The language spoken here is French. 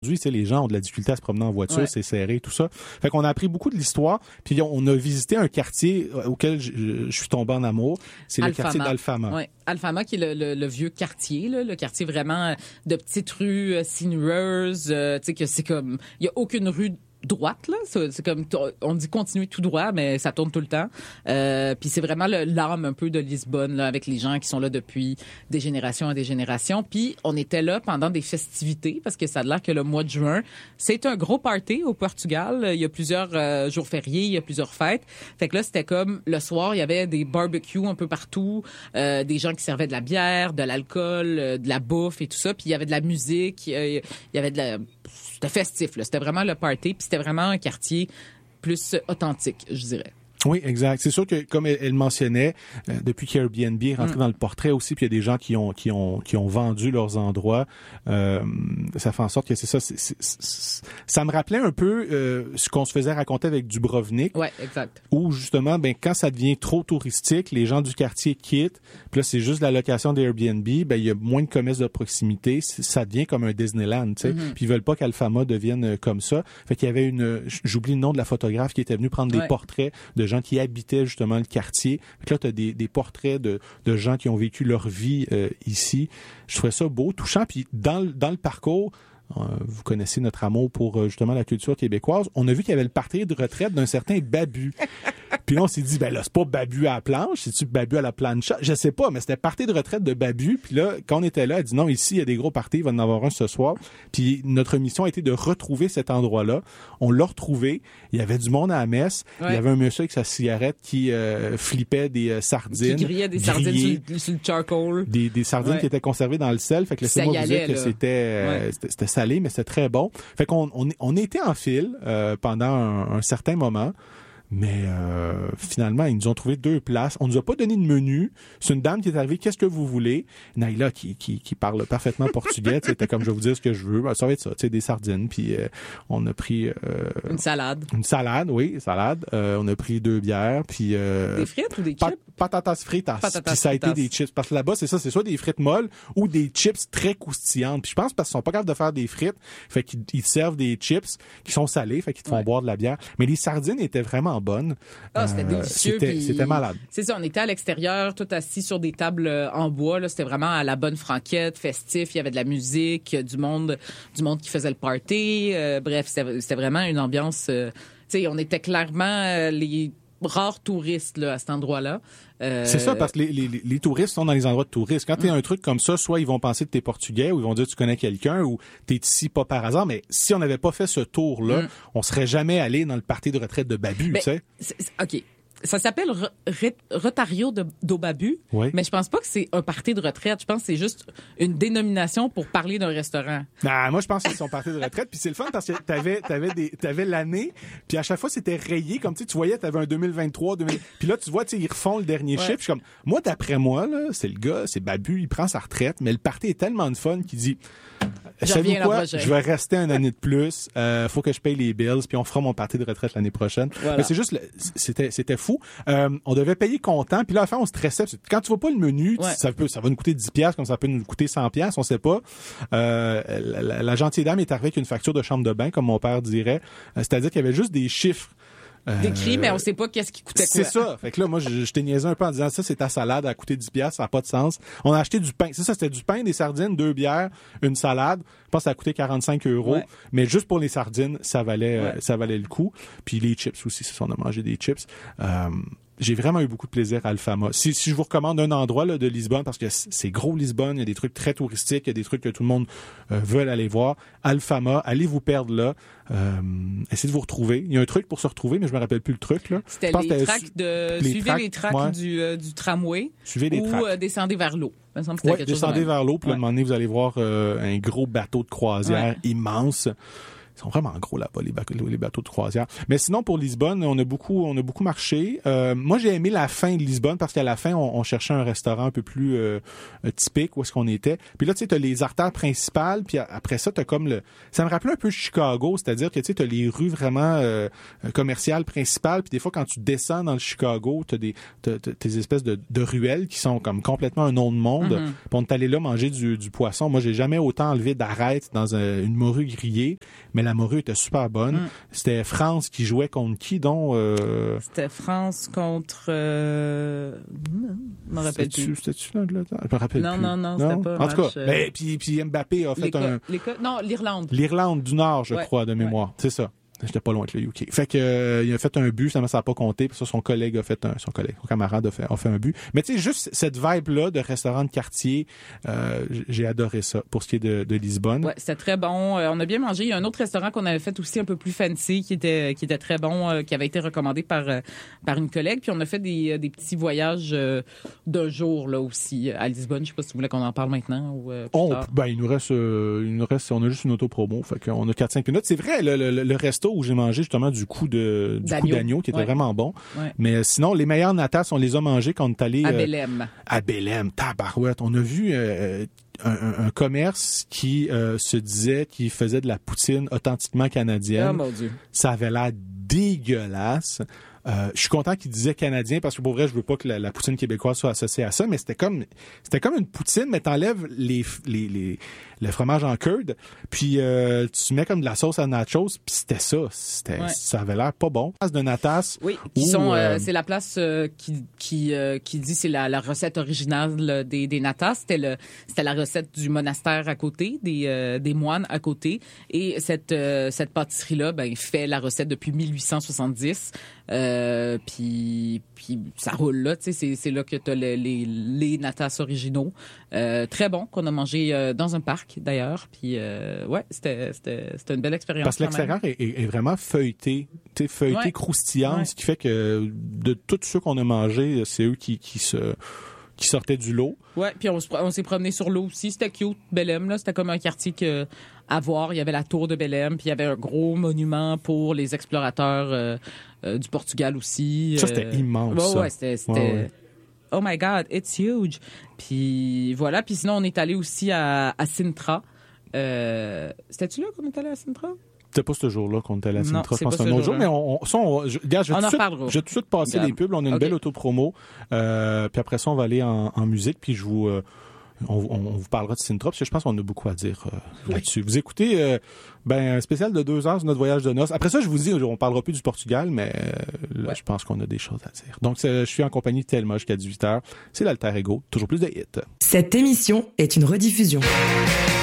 Tu sais, les gens ont de la difficulté à se promener en voiture, Ouais. c'est serré, tout ça. Fait qu'on a appris beaucoup de l'histoire, puis on a visité un quartier auquel je suis tombé en amour. C'est le quartier d'Alfama. Oui, Alfama qui est le vieux quartier, là, le quartier vraiment de petites rues sinueuses, tu sais que c'est comme il y a aucune rue droite là, c'est comme on dit continuer tout droit mais ça tourne tout le temps. Puis c'est vraiment l'âme un peu de Lisbonne là avec les gens qui sont là depuis des générations et des générations. Puis on était là pendant des festivités parce que ça a l'air que le mois de juin, c'est un gros party au Portugal, il y a plusieurs jours fériés, il y a plusieurs fêtes. Fait que là c'était comme le soir, il y avait des barbecues un peu partout, des gens qui servaient de la bière, de l'alcool, de la bouffe et tout ça, puis il y avait de la musique, il y avait de la c'était festif, là. C'était vraiment le party, puis c'était vraiment un quartier plus authentique, je dirais. Oui, exact. C'est sûr que, comme elle mentionnait, depuis qu'Airbnb est rentré dans le portrait aussi, puis il y a des gens qui ont vendu leurs endroits, ça fait en sorte que c'est ça. Ça me rappelait un peu ce qu'on se faisait raconter avec Dubrovnik. Ouais, exact. Où justement, quand ça devient trop touristique, les gens du quartier quittent. Puis là, c'est juste la location d'Airbnb. Il y a moins de commerces de proximité. Ça devient comme un Disneyland, tu sais. Puis ils veulent pas qu'Alfama devienne comme ça. Fait qu'il y avait j'oublie le nom de la photographe qui était venue prendre des portraits de gens qui habitaient justement le quartier. Fait que là, tu as des portraits de gens qui ont vécu leur vie ici. Je trouvais ça beau, touchant. Puis dans le parcours, vous connaissez notre amour pour justement la culture québécoise. On a vu qu'il y avait le party de retraite d'un certain Babu. Puis là, on s'est dit, là, c'est pas Babu à la planche, c'est-tu Babu à la plancha? Je sais pas, mais c'était party de retraite de Babu. Puis là, quand on était là, elle dit non, ici, il y a des gros parties, il va en avoir un ce soir. Puis notre mission a été de retrouver cet endroit-là. On l'a retrouvé. Il y avait du monde à la messe. Ouais. Il y avait un monsieur avec sa cigarette qui flippait des sardines. Qui grillait des sardines sur le charcoal. Des sardines qui étaient conservées dans le sel. Fait que laissez-moi vous dire que c'était salé, mais c'était très bon. Fait qu'on était en file pendant un certain moment. Mais finalement, ils nous ont trouvé 2 places. On nous a pas donné de menu. C'est une dame qui est arrivée. Qu'est-ce que vous voulez? Naïla, qui parle parfaitement portugais, c'était comme je vais vous dire ce que je veux. Ça va être ça, des sardines. Puis on a pris une salade. Une salade, oui, salade. On a pris 2 bières. Puis des frites ou des chips? Patatas fritas. Puis ça a été des chips. Parce que là-bas, c'est ça, c'est soit des frites molles ou des chips très croustillantes. Puis je pense parce qu'ils sont pas capables de faire des frites, fait qu'ils te servent des chips qui sont salés, fait qu'ils te font boire de la bière. Mais les sardines étaient vraiment bonnes. C'était délicieux. C'était malade. C'est ça, on était à l'extérieur, tout assis sur des tables en bois. Là, c'était vraiment à la bonne franquette, festif. Il y avait de la musique, du monde qui faisait le party. Bref, c'était vraiment une ambiance. Tu sais, on était clairement les rares touristes là, à cet endroit-là. C'est ça, parce que les touristes sont dans les endroits de touristes. Quand tu as un truc comme ça, soit ils vont penser que tu es portugais ou ils vont dire que tu connais quelqu'un ou tu es ici pas par hasard. Mais si on n'avait pas fait ce tour-là, on serait jamais allé dans le party de retraite de Babu, tu sais. OK. Ça s'appelle Rotario do Babu, mais je pense pas que c'est un party de retraite. Je pense que c'est juste une dénomination pour parler d'un restaurant. Moi, je pense que c'est son party de retraite. Puis c'est le fun parce que t'avais l'année, puis à chaque fois, c'était rayé. Comme tu voyais, t'avais un 2023, puis là, tu vois, ils refont le dernier chiffre. Je suis comme, moi, d'après moi, là, c'est le gars, c'est Babu, il prend sa retraite, mais le party est tellement de fun qu'il dit... Savez-vous quoi? Je vais rester une année de plus. Faut que je paye les bills, puis on fera mon party de retraite l'année prochaine. Voilà. Mais c'est juste, c'était fou. On devait payer comptant, puis là, à la fin, on stressait. Quand tu vois pas le menu, ça va nous coûter 10$, comme ça peut nous coûter 100$, on sait pas. La gentille dame est arrivée avec une facture de chambre de bain, comme mon père dirait. C'est-à-dire qu'il y avait juste des chiffres. Décrit, mais on sait pas qu'est-ce qui coûtait quoi. C'est ça. Fait que là, moi, je t'ai niaisé un peu en disant ça, c'est ta salade, elle a coûté 10$, ça n'a pas de sens. On a acheté du pain. C'est ça, c'était du pain, des sardines, 2 bières, une salade. Je pense que ça a coûté 45€. Ouais. Mais juste pour les sardines, ça valait le coup. Puis les chips aussi, c'est ça, on a mangé des chips. J'ai vraiment eu beaucoup de plaisir à Alfama. Si je vous recommande un endroit là, de Lisbonne, parce que c'est gros Lisbonne, il y a des trucs très touristiques, il y a des trucs que tout le monde veut aller voir. Alfama, allez vous perdre là. Essayez de vous retrouver. Il y a un truc pour se retrouver, mais je me rappelle plus le truc. Là. C'était les tracks suivez les tracks du tramway. Suivez les tracks. Ou descendez vers l'eau. Descendez vers l'eau, puis à un moment donné, vous allez voir un gros bateau de croisière immense. sont vraiment gros là-bas, les bateaux de croisière. Mais sinon, pour Lisbonne, on a beaucoup marché. Moi, j'ai aimé la fin de Lisbonne parce qu'à la fin, on cherchait un restaurant un peu plus typique où est-ce qu'on était. Puis là, tu sais, t'as les artères principales, puis après ça, t'as comme ça me rappelait un peu Chicago, c'est-à-dire que tu sais, t'as les rues vraiment commerciales principales, puis des fois, quand tu descends dans le Chicago, t'as des espèces de ruelles qui sont comme complètement un nom de monde. Puis on est allé là manger du poisson. Moi, j'ai jamais autant enlevé d'arêtes dans une morue grillée, mais la morue était super bonne. C'était France qui jouait contre qui, donc? C'était France contre... je me rappelle plus. C'était-tu l'Angleterre? Je me rappelle plus. Non, c'était pas un match... En tout cas, puis Mbappé a fait Non, l'Irlande. L'Irlande du Nord, je crois, de mémoire. Ouais. C'est ça. J'étais pas loin avec le UK. Fait que il a fait un but, ça n'a pas compté, puis ça son camarade a fait un but. Mais tu sais, juste cette vibe là de restaurant de quartier, j'ai adoré ça pour ce qui est de Lisbonne. Ouais, c'était très bon. On a bien mangé. Il y a un autre restaurant qu'on avait fait aussi un peu plus fancy qui était très bon, qui avait été recommandé par une collègue. Puis on a fait des petits voyages d'un jour là aussi à Lisbonne. Je sais pas si vous voulez qu'on en parle maintenant ou plus tard. Il nous reste on a juste une auto-promo, fait qu'on a 4-5 minutes. C'est vrai, le resto où j'ai mangé justement du coup d'agneau qui était vraiment bon. Ouais. Mais sinon, les meilleurs natas, on les a mangés quand on est allé... À Belém. À Belém, tabarouette. On a vu un commerce qui se disait qu'il faisait de la poutine authentiquement canadienne. Oh mon Dieu. Ça avait l'air dégueulasse. Je suis content qu'il disait canadien parce que pour vrai, je veux pas que la poutine québécoise soit associée à ça, mais c'était comme une poutine, mais t'enlèves le fromage en curd, puis tu mets comme de la sauce à nachos, puis c'était ça. Ça avait l'air pas bon. Place de natas. Oui, c'est la place qui dit c'est la recette originale des natas. C'était la recette du monastère à côté, des moines à côté, et cette pâtisserie là fait la recette depuis 1870. Puis ça roule là, tu sais, c'est là que t'as les natas originaux, très bon, qu'on a mangé dans un parc d'ailleurs, puis c'était une belle expérience. Parce que l'extérieur est vraiment feuilleté, tu sais, croustillant, ce qui fait que de tous ceux qu'on a mangés, c'est eux qui sortaient du lot. Ouais, puis on s'est promené sur l'eau aussi, c'était cute, Belém là, c'était comme un quartier à voir, il y avait la tour de Belém, puis il y avait un gros monument pour les explorateurs du Portugal aussi. Ça c'était immense. Ouais, c'était oh my God, it's huge. Puis voilà, puis sinon on est allé aussi à Sintra. C'était-tu là qu'on est allé à Sintra? C'était pas ce jour-là qu'on était allé à Sintra. Je pense que c'est un autre jour, mais je vais tout de suite passer les pubs. On a une belle autopromo. Puis après ça, on va aller en musique. Puis on vous parlera de Sintra, parce que je pense qu'on a beaucoup à dire là-dessus. Vous écoutez un spécial de 2 heures sur notre voyage de noces. Après ça, je vous dis, on parlera plus du Portugal, mais là, je pense qu'on a des choses à dire. Donc, je suis en compagnie de Thelma jusqu'à 18h. C'est l'Alter Ego. Toujours plus de hits. Cette émission est une rediffusion.